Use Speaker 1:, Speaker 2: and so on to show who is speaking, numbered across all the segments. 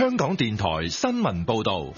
Speaker 1: 香港電台新聞報道。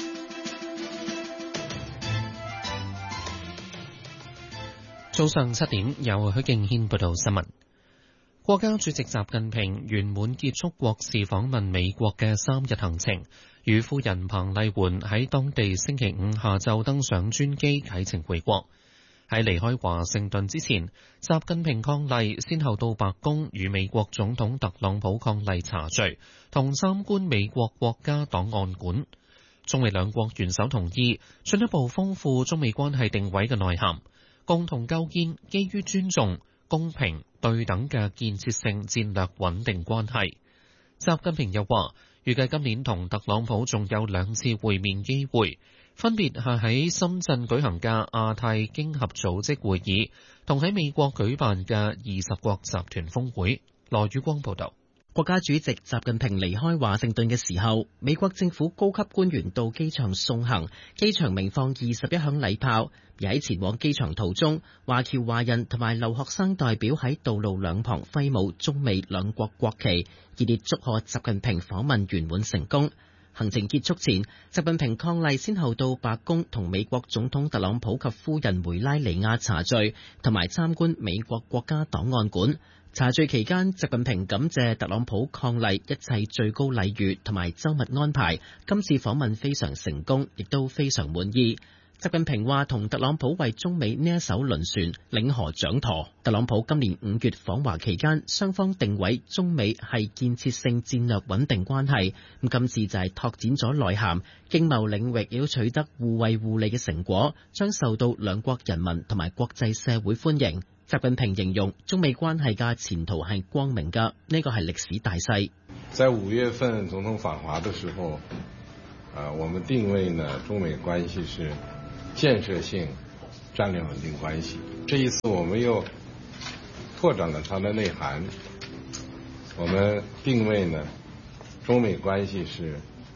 Speaker 2: 早上7點，由許敬軒報道新聞。國家主席習近平圓滿結束國事訪問美國嘅3日行程，與夫人彭麗媛喺當地星期五下晝登上專機啟程回國。喺離開華盛頓之前，習近平伉儷先後到白宮與美國總統特朗普伉儷茶敘，同參觀美國國家檔案館。中美兩國元首同意進一步豐富中美關係定位嘅內涵，共同構建基於尊重、公平、對等嘅建設性戰略穩定關係。習近平又話，預計今年同特朗普仲有2次會面機會，分別係喺深圳舉行嘅亞太經合組織會議，同喺美國舉辦嘅20國集團峰會。羅宇光報道。
Speaker 3: 國家主席習近平離開華盛頓嘅時候，美國政府高級官員到機場送行，機場鳴放21響禮炮。而喺前往機場途中，華僑華人同埋留學生代表喺道路兩旁揮舞中美兩國國旗，熱烈祝賀習近平訪問圓滿成功。行程結束前，習近平伉儷先後到白宮同美國總統特朗普及夫人梅拉尼亞茶敘，同埋參觀美國國家檔案館。茶敘期間，習近平感謝特朗普伉儷一切最高禮遇同埋周密安排，今次訪問非常成功，亦都非常滿意。習近平話同特朗普為中美呢一艘輪船領河掌舵。特朗普今年5月訪華期間，雙方定位中美係建設性戰略穩定關係，咁今次就係拓展咗內涵，經貿領域亦都取得互惠互利嘅成果，將受到兩國人民同埋國際社會歡迎。習近平形容中美關係嘅前途係光明嘅，呢個係歷史大勢。
Speaker 4: 在5月份總統訪華的時候，我們定位呢中美關係是建設性戰略穩定關係。這一次我們又拓展了它的內涵，我們定位呢中美關係是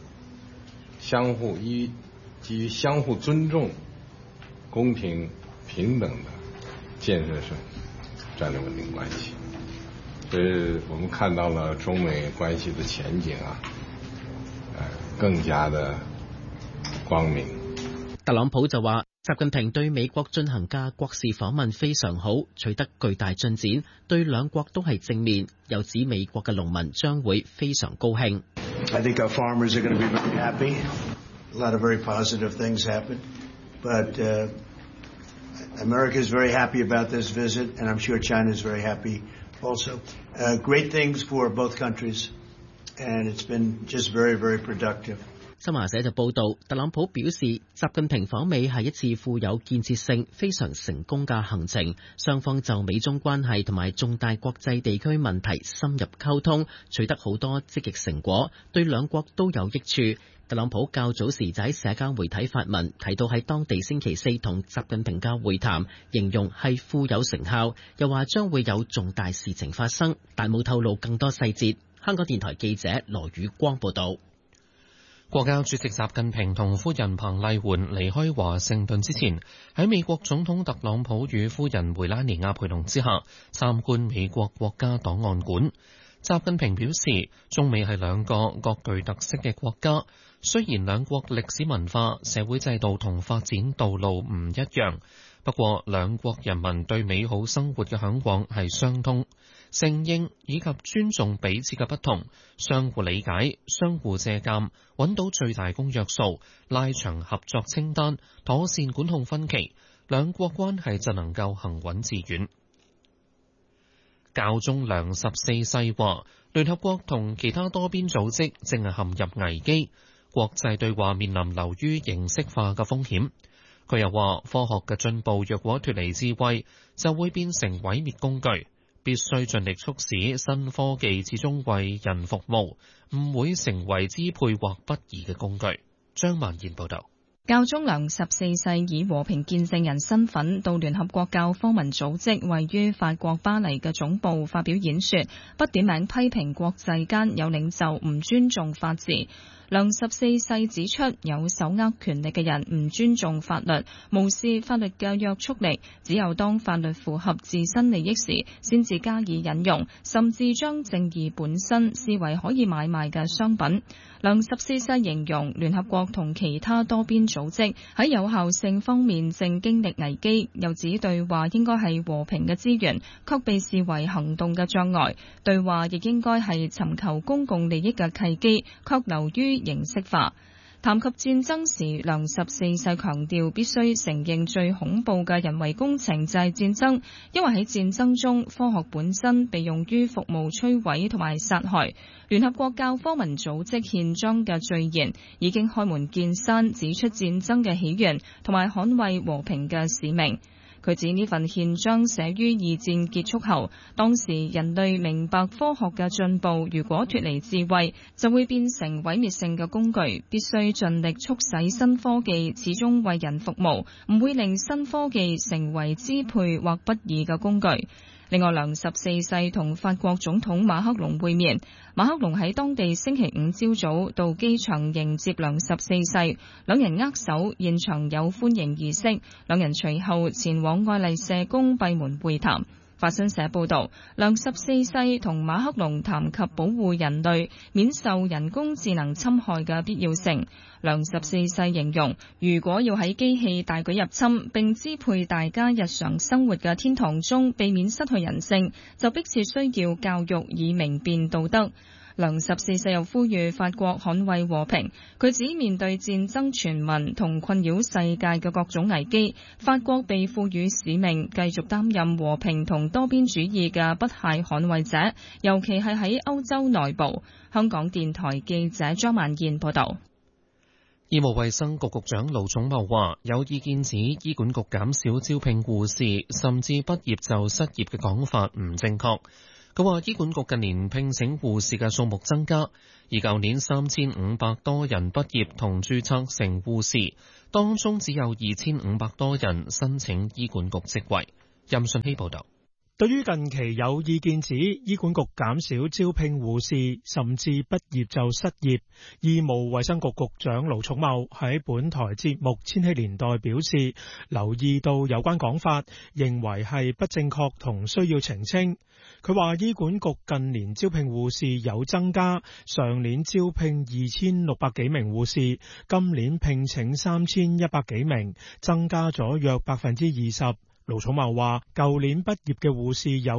Speaker 4: 基於相互尊重、公平平等的建設性戰略穩定關係。所以我們看到了中美關係的前景更加的光明。
Speaker 3: 特朗普就話，習近平對美國進行嘅國事訪問非常好，取得巨大進展，對兩國都係正面。又指美國嘅農民將會非常高興。
Speaker 5: I think our farmers are going to be very happy. A lot of very positive things happen, but America is very happy about this visit, and I'm sure China is very happy also. Great things for both countries, and it's been just very, very productive.
Speaker 3: 新華社就報道，特朗普表示，習近平訪美係一次富有建設性、非常成功嘅行程，雙方就美中關係同埋重大國際地區問題深入溝通，取得好多積極成果，對兩國都有益處。特朗普較早時就喺社交媒體發文，提到喺當地星期4同習近平嘅會談，形容係富有成效，又話將會有重大事情發生，但冇透露更多細節。香港電台記者羅宇光報道。
Speaker 2: 國家主席習近平同夫人彭麗媛離開華盛頓之前，喺美國總統特朗普與夫人梅拉尼亞陪同之下，參觀美國國家檔案館。習近平表示，中美係兩個各具特色嘅國家，雖然兩國歷史文化、社會制度同發展道路唔一樣，不過兩國人民對美好生活嘅嚮往係相通。承認以及尊重彼此嘅不同，相互理解、相互借鑑，揾到最大公約數，拉長合作清單，妥善管控分歧，兩國關係就能夠行穩致遠。教宗良14世話，聯合國同其他多邊組織正係陷入危機，國際對話面臨流於形式化嘅風險。佢又話，科學嘅進步若果脫離智慧，就會變成毀滅工具。必須盡力促使新科技始終為人服務，唔會成為支配或不義嘅工具。張曼燕報導。
Speaker 6: 教宗良14世以和平見證人身份到聯合國教科文組織位於法國巴黎嘅總部發表演說，不點名批評國際間有領袖唔尊重法治。 梁14世指出，有手握權力嘅人唔尊重法律，無視法律嘅約束力，只有當法律符合自身利益時，先至加以引用，甚至將正義本身視為可以買賣嘅商品。梁14世形容聯合國同其他多邊組織喺有效性方面正經歷危機，又指對話應該係和平嘅資源，卻被視為行動嘅障礙。對話亦應該係尋求公共利益嘅契機，卻流於形式化。談及戰爭時，梁14世強調必須承認最恐怖嘅人為工程就係戰爭，因為喺戰爭中，科學本身被用於服務摧毀同埋殺害。聯合國教科文組織憲章嘅序言已經開門見山指出戰爭嘅起源同埋捍衛和平嘅使命。佢指呢份憲章寫於二戰結束後，當時人類明白科學嘅進步如果脫離智慧，就會變成毀滅性嘅工具，必須盡力促使新科技始終為人服務，唔會令新科技成為支配或不義嘅工具。另外，梁14世同法國總統馬克龍會面，馬克龍喺當地星期五朝早到機場迎接梁14世，兩人握手，現場有歡迎儀式，兩人隨後前往愛麗舍宮閉門會談。法新社報導，梁14世同馬克龍談及保護人類免受人工智能侵害嘅必要性。梁14世形容，如果要喺機器大舉入侵並支配大家日常生活嘅天堂中避免失去人性，就迫切需要教育以明辨道德。梁14世又呼籲法國捍衛和平，佢指面對戰爭傳聞同困擾世界嘅各種危機，法國被賦予使命，繼續擔任和平同多邊主義嘅不懈捍衛者，尤其係喺歐洲內部。香港電台記者張萬燕報道。
Speaker 2: 醫務衛生局局長盧寵茂話：有意見指醫管局減少招聘護士，甚至畢業就失業嘅講法唔正確。佢話醫管局近年聘請護士嘅數目增加，而舊年3500多人畢業同註冊成護士，當中只有2500多人申請醫管局職位。任信希報道。
Speaker 7: 對於近期有意見指醫管局減少招聘護士，甚至畢業就失業，醫務衛生局局長盧寵茂喺本台節目《千禧年代》表示，留意到有關講法，認為係不正確同需要澄清。佢話醫管局近年招聘護士有增加，上年招聘2600幾名護士，今年聘請3100幾名，增加咗約 20%。盧寵茂話，舊年畢業嘅護士有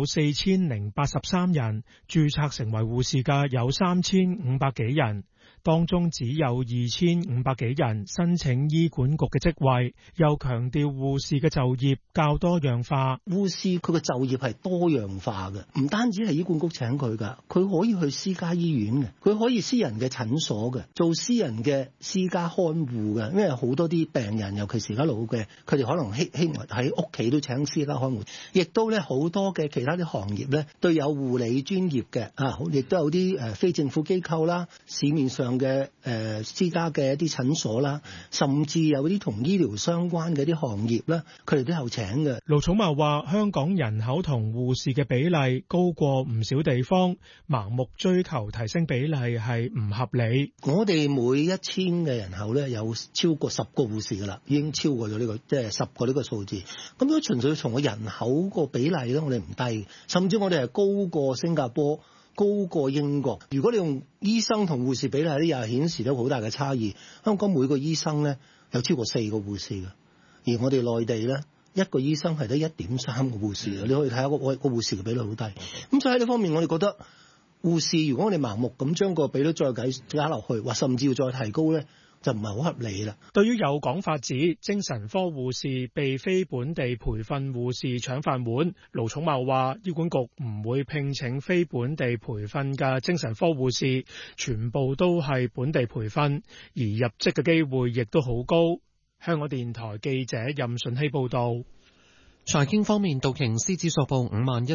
Speaker 7: 4083人，註冊成為護士嘅有3500幾人，當中只有2500幾人申請醫管局嘅職位。又強調護士嘅就業較多樣化，
Speaker 8: 護士佢嘅就業係多樣化嘅，唔單止係醫管局請佢噶，佢可以去私家醫院嘅，佢可以私人嘅診所嘅，做私人嘅私家看護嘅，因為好多啲病人，尤其是而家老嘅，佢哋可能希望喺屋企都請私家看護，亦都咧好多嘅其他啲行業咧都有護理專業嘅啊，亦都有啲非政府機構啦，市面上嘅私家嘅一啲診所啦，甚至有啲同醫療相關嘅啲行業啦，佢哋都有請嘅。
Speaker 7: 盧寵茂話：香港人口同護士嘅比例高過唔少地方，盲目追求提升比例係唔合理。
Speaker 8: 我哋每1000嘅人口咧有超過10個護士噶啦，已經超過咗呢個即係10個呢個數字。咁如果純粹從個人口個比例咧，我哋唔低，甚至我哋係高過新加坡，高過英國。如果你用醫生同護士比例咧，又係顯示到好大嘅差異。香港每個醫生咧有超過4個護士嘅，而我哋內地咧一個醫生係得1.3個護士嘅。你可以睇下個護士嘅比率好低。咁所以喺呢方面，我哋覺得護士如果我哋盲目咁將個比率再加落去，或甚至要再提高咧，就唔係好合理啦。
Speaker 7: 對於有講法指精神科護士被非本地培訓護士搶飯碗，盧寵茂話醫管局唔會聘請非本地培訓嘅精神科護士，全部都係本地培訓，而入職嘅機會亦都好高。香港電台記者任順希報道。
Speaker 2: 財經方面，道瓊斯指數報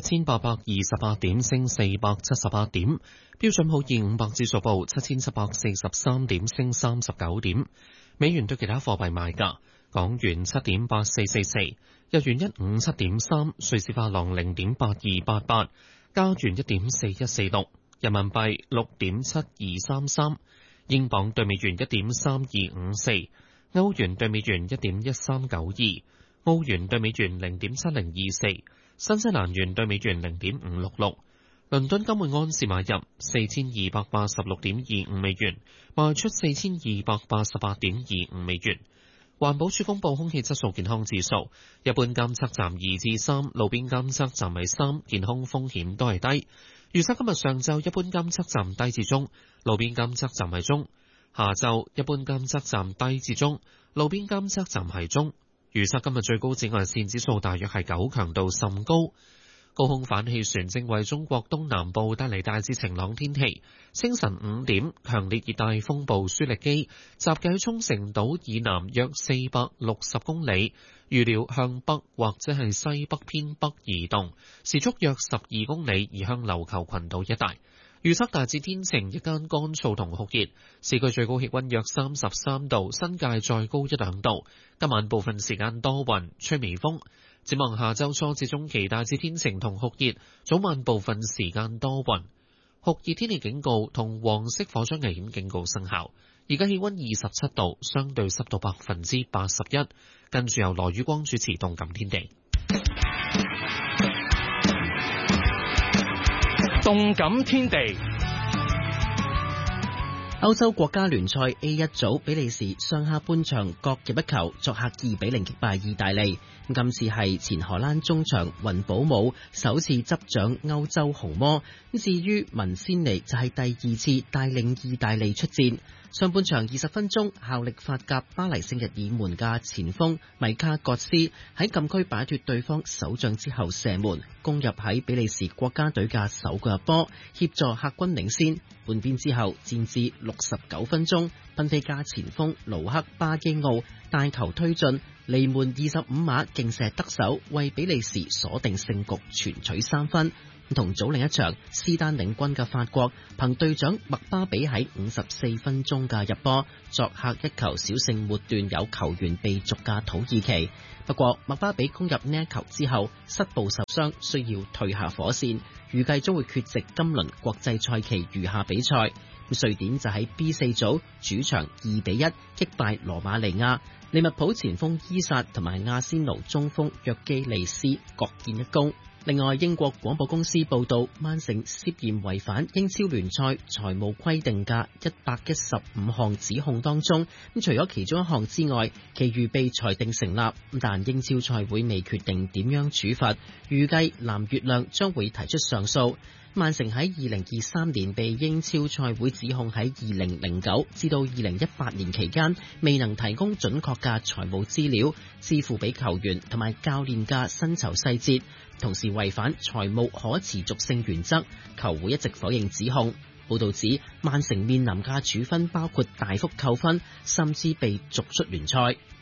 Speaker 2: 51,828點，升478點；標準普爾500指數報7,743點，升39點。美元對其他貨幣賣價：港元7.8444，日元157.3，瑞士法郎0.8288，加元1.4146，人民幣6.7233， 英鎊對美元1.3254，歐元對美元1.1392，澳元對美元0.7024，新西蘭元對美元0.566。倫敦金每安士買入4286.25美元，賣出4288.25美元。環保署公布空氣質素健康指數，一般監測站2至3，路邊監測站係3，健康風險都係低。預測今日上晝一般監測站低至中，路邊監測站係中；下晝一般監測站低至中，路邊監測站係中。預測今日最高紫外線指數大約係9，強度甚高。高空反氣旋正為中國東南部帶嚟大致晴朗天氣。清晨5點，強烈熱帶風暴舒力基集結喺沖繩島以南約460公里，預料向北或者係西北偏北移動，時速約12公里，移向琉球群島一帶。預測大致天晴，日間乾燥同酷熱，市區最高氣溫約33度，新界再高1-2度。今晚部分時間多雲，吹微風。展望下周初至中期大致天晴同酷熱，早晚部分時間多雲。酷熱天氣警告同黃色火災危險警告生效。而家氣溫27度，相對濕度81%。跟住由羅宇光主持《動感天地》。
Speaker 1: 動感天地。
Speaker 3: 歐洲國家聯賽 A1 組，比利時上下半場各入一球，作客2-0擊敗意大利。今次係前荷蘭中場雲保姆首次執掌歐洲紅魔。至於文仙尼就係第2次帶領意大利出戰。上半場20分鐘，效力法甲巴黎聖日耳門嘅前鋒米卡葛斯喺禁區擺脫對方守將之後射門，攻入喺比利時國家隊嘅首個入波，協助客軍領先。換邊之後，戰至69分鐘，賓菲加前鋒盧克巴基奧帶球推進，離門25碼勁射得手，為比利時鎖定勝局，全取3分。同組另一場，斯丹領軍嘅法國憑隊長麥巴比喺54分鐘嘅入波，作客一球小勝末段有球員被逐嘅土耳其。不過麥巴比攻入呢一球之後膝部受傷，需要退下火線，預計將會缺席今輪國際賽期餘下比賽。瑞典就喺 B4 組主場2-1擊敗羅馬尼亞，利物浦前鋒伊薩同埋阿仙奴中鋒約基利斯各建一功。另外，英國廣播公司報道，曼城涉嫌違反英超聯賽財務規定嘅115項指控當中，除咗其中一項之外，其餘被裁定成立，但英超賽會未決定點樣處罰，預計藍月亮將會提出上訴。曼城喺2023年被英超賽會指控喺2009至到2018年期間未能提供準確嘅財務資料，支付俾球員同埋教練嘅薪酬細節，同時違反財務可持續性原則，球會一直否認指控。報道指，曼城面臨嘅處分包括大幅扣分，甚至被逐出聯賽。